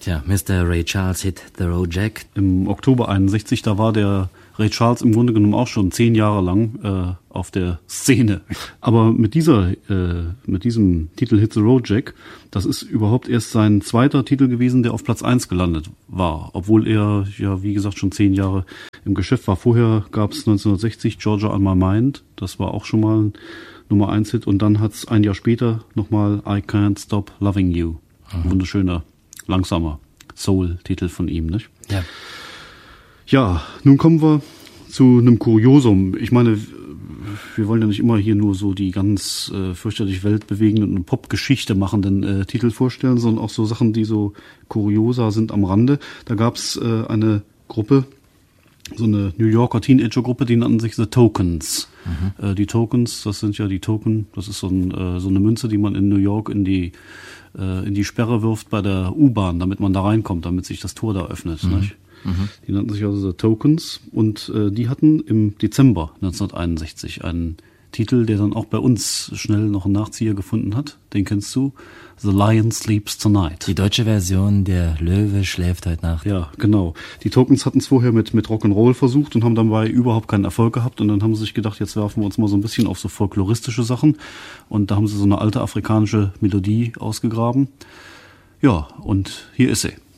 Tja, Mr. Ray Charles Hit the Road Jack. Im Oktober 61, da war der Ray Charles im Grunde genommen auch schon 10 Jahre lang auf der Szene. Aber mit diesem Titel Hit the Road Jack, das ist überhaupt erst sein zweiter Titel gewesen, der auf Platz 1 gelandet war. Obwohl er, ja wie gesagt, schon 10 Jahre im Geschäft war. Vorher gab es 1960 Georgia on My Mind. Das war auch schon mal ein Nummer 1 Hit. Und dann hat es ein Jahr später nochmal I Can't Stop Loving You. Ein wunderschöner, langsamer Soul-Titel von ihm, nicht? Ja. Ja, nun kommen wir zu einem Kuriosum. Ich meine, wir wollen ja nicht immer hier nur so die ganz fürchterlich weltbewegenden und Popgeschichte machenden Titel vorstellen, sondern auch so Sachen, die so kurioser sind am Rande. Da gab's eine Gruppe, so eine New Yorker Teenager-Gruppe, die nannten sich The Tokens. Die Tokens, das sind ja die Token, das ist so eine Münze, die man in New York in die Sperre wirft bei der U-Bahn, damit man da reinkommt, damit sich das Tor da öffnet. Nicht? Die nannten sich also The Tokens und die hatten im Dezember 1961 einen Titel, der dann auch bei uns schnell noch einen Nachzieher gefunden hat. Den kennst du? The Lion Sleeps Tonight. Die deutsche Version, der Löwe schläft heute Nacht. Ja, genau. Die Tokens hatten es vorher mit Rock'n'Roll versucht und haben dabei überhaupt keinen Erfolg gehabt. Und dann haben sie sich gedacht, jetzt werfen wir uns mal so ein bisschen auf so folkloristische Sachen. Und da haben sie so eine alte afrikanische Melodie ausgegraben. Ja, und hier ist sie.